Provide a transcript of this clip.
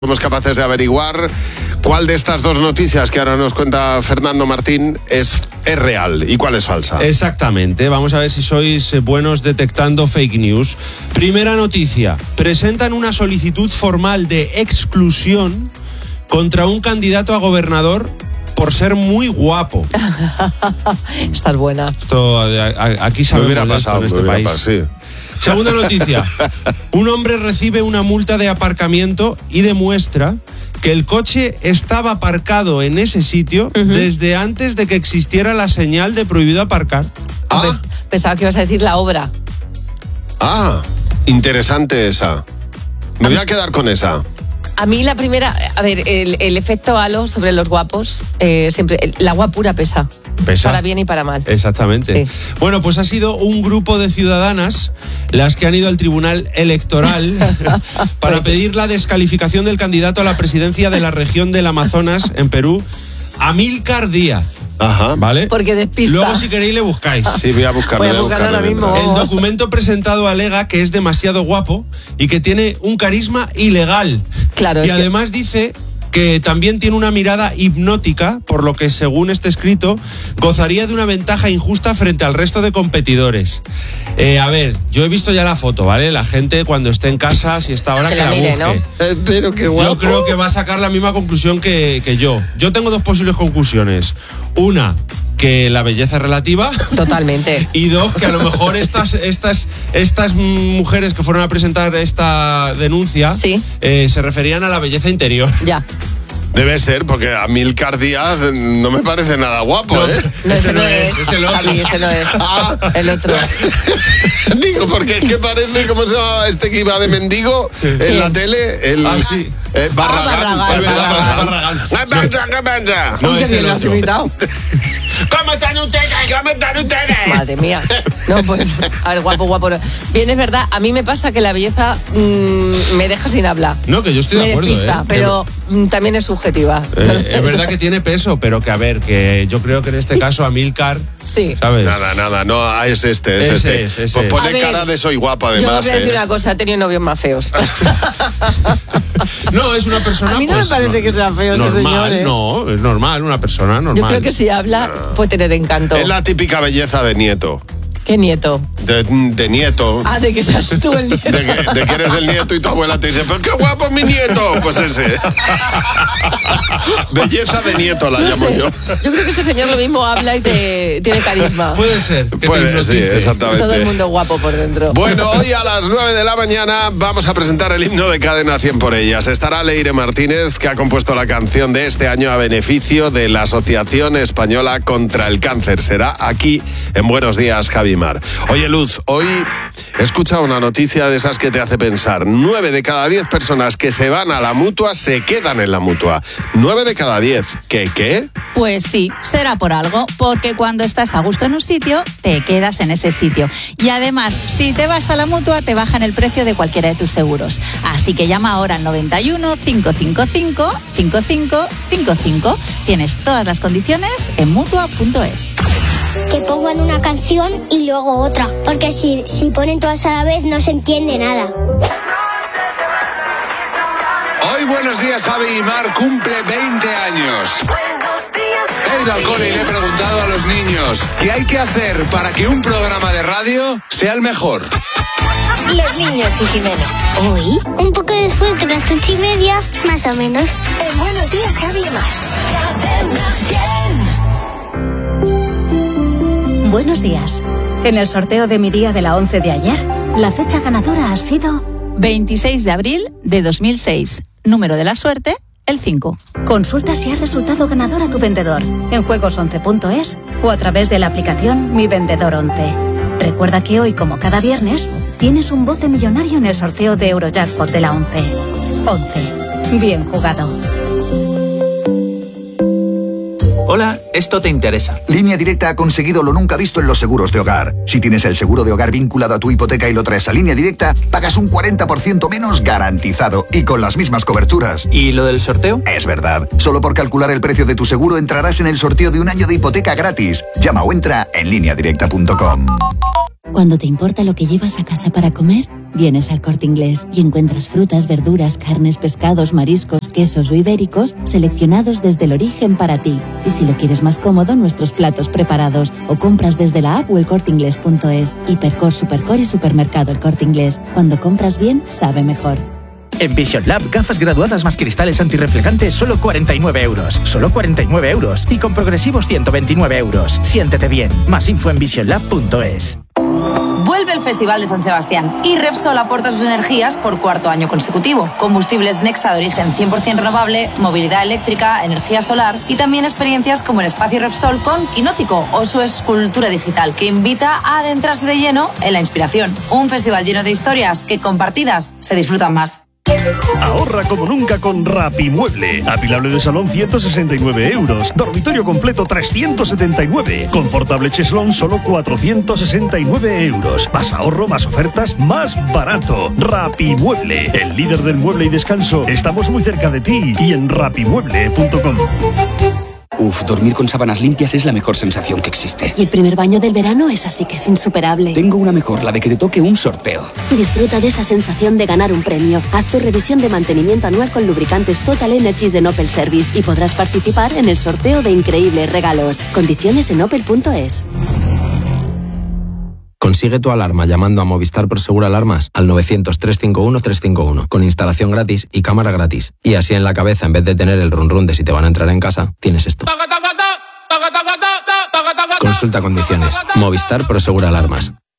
Somos capaces de averiguar cuál de estas dos noticias que ahora nos cuenta Fernando Martín es real y cuál es falsa. Exactamente, vamos a ver si sois buenos detectando fake news. Primera noticia, presentan una solicitud formal de exclusión contra un candidato a gobernador por ser muy guapo. Esta es buena. Esto aquí sabemos de esto en este país. Sí. Segunda noticia. Un hombre recibe una multa de aparcamiento y demuestra que el coche estaba aparcado en ese sitio desde antes de que existiera la señal de prohibido aparcar. Pensaba que ibas a decir la obra. Interesante esa. Me voy a quedar con esa. A mí la primera, a ver, el efecto halo sobre los guapos, siempre, el agua pura pesa. Para bien y para mal. Exactamente. Sí. Bueno, pues ha sido un grupo de ciudadanas las que han ido al Tribunal Electoral para pedir la descalificación del candidato a la presidencia de la región del Amazonas, en Perú, Amílcar Díaz. Ajá. ¿Vale? Porque despista. Luego, si queréis, le buscáis. Sí, voy a buscarlo. Voy a buscarlo ahora mismo. El documento presentado alega que es demasiado guapo y que tiene un carisma ilegal. Claro, y además dice que también tiene una mirada hipnótica, por lo que, según este escrito, gozaría de una ventaja injusta frente al resto de competidores. A ver, yo he visto ya la foto, ¿vale? La gente cuando esté en casa, si está ahora, que la mire, busque. ¿no? Pero qué guapo. Yo creo que va a sacar la misma conclusión que yo. Yo tengo dos posibles conclusiones. Una, que la belleza es relativa. Totalmente. Y dos, que a lo mejor estas mujeres que fueron a presentar esta denuncia se referían a la belleza interior. Ya. Debe ser, porque Amílcar Díaz no me parece nada guapo, No, ¿eh? No, ese no es. Es el otro. Javi, ese no es. El otro. Digo, porque es que parece, ¿cómo se llama este que iba de mendigo en la tele? Sí. Barragán. Barragán. No, es el lo has otro. imitado. ¿Cómo están ustedes? ¿Cómo están ustedes? Madre mía. No, pues, a ver, guapo. Bien, es verdad, a mí me pasa que la belleza me deja sin habla. No, que yo estoy de acuerdo, despista, pero también es subjetiva. Es verdad que tiene peso, pero que a ver, que yo creo que en este caso Amílcar, sí. ¿sabes? Nada, no, es este. Ese es. Pues pone A ver, cara de soy guapa, Yo además. voy a decir una cosa, he tenido novios más feos. No, es una persona. A mí no pues, me parece que sea feo normal, ese señor, ¿eh? No, es normal, una persona normal. Yo creo que si habla puede tener encanto. Es la típica belleza de nieto. ¿Qué nieto? De nieto. De que seas tú el nieto. De que eres el nieto y tu abuela te dice, pero qué guapo es mi nieto. Pues ese. Belleza de nieto la llamo yo. Yo creo que este señor lo mismo habla y tiene carisma. Puede ser. Que Puede, te hipnotice. sí, exactamente. Todo el mundo guapo por dentro. Bueno, hoy a las 9 de la mañana vamos a presentar el himno de Cadena 100 por ellas. Estará Leire Martínez, que ha compuesto la canción de este año a beneficio de la Asociación Española contra el Cáncer. Será aquí en Buenos Días, Javimar. Oye, Luz, hoy he escuchado una noticia de esas que te hace pensar. 9 de cada 10 personas que se van a la Mutua se quedan en la Mutua. 9 de cada 10. ¿Qué? Pues sí, será por algo, porque cuando estás a gusto en un sitio, te quedas en ese sitio. Y además, si te vas a la Mutua, te bajan el precio de cualquiera de tus seguros. Así que llama ahora al 91 555 5555. Tienes todas las condiciones en Mutua.es. Que pongan una canción y luego otra, porque si ponen todas a la vez no se entiende nada. Hoy Buenos Días, Javi y Mar cumple 20 años. He ido al cole y le he preguntado a los niños qué hay que hacer para que un programa de radio sea el mejor. Los niños y Jimeno. ¿Hoy? Un poco después de las 8:30, más o menos. En Buenos Días, Javi y Mar. Buenos días. En el sorteo de mi día de la 11 de ayer, la fecha ganadora ha sido 26 de abril de 2006. Número de la suerte, el 5. Consulta si has resultado ganador a tu vendedor en juegos11.es o a través de la aplicación Mi Vendedor 11. Recuerda que hoy, como cada viernes, tienes un bote millonario en el sorteo de Eurojackpot de la 11. 11. Bien jugado. Hola, esto te interesa. Línea Directa ha conseguido lo nunca visto en los seguros de hogar. Si tienes el seguro de hogar vinculado a tu hipoteca y lo traes a Línea Directa, pagas un 40% menos garantizado y con las mismas coberturas. ¿Y lo del sorteo? Es verdad. Solo por calcular el precio de tu seguro entrarás en el sorteo de un año de hipoteca gratis. Llama o entra en lineadirecta.com. Cuando te importa lo que llevas a casa para comer, Vienes al Corte Inglés y encuentras frutas, verduras, carnes, pescados, mariscos, quesos o ibéricos seleccionados desde el origen para ti. Y si lo quieres más cómodo, nuestros platos preparados o compras desde la app o elcorteinglés.es. Hipercor, Supercor y Supermercado El Corte Inglés. Cuando compras bien, sabe mejor. En Vision Lab, gafas graduadas más cristales antirreflejantes, solo 49 euros. Solo 49 euros. Y con progresivos 129 euros. Siéntete bien. Más info en visionlab.es. Vuelve el Festival de San Sebastián y Repsol aporta sus energías por cuarto año consecutivo. Combustibles Nexa de origen 100% renovable, movilidad eléctrica, energía solar y también experiencias como el espacio Repsol con Quinótico o su escultura digital que invita a adentrarse de lleno en la inspiración. Un festival lleno de historias que compartidas se disfrutan más. Ahorra como nunca con Rapimueble. Apilable de salón 169 euros. Dormitorio completo 379. Confortable cheslón solo 469 euros. Más ahorro, más ofertas, más barato. Rapimueble, el líder del mueble y descanso. Estamos muy cerca de ti y en rapimueble.com. Dormir con sábanas limpias es la mejor sensación que existe. Y el primer baño del verano es así que es insuperable. Tengo una mejor, la de que te toque un sorteo. Disfruta de esa sensación de ganar un premio. Haz tu revisión de mantenimiento anual con lubricantes Total Energies de Opel Service y podrás participar en el sorteo de increíbles regalos. Condiciones en opel.es. Consigue tu alarma llamando a Movistar Prosegur Alarmas al 900-351-351 con instalación gratis y cámara gratis. Y así en la cabeza, en vez de tener el run run de si te van a entrar en casa, tienes esto. Consulta condiciones. Movistar Prosegur Alarmas.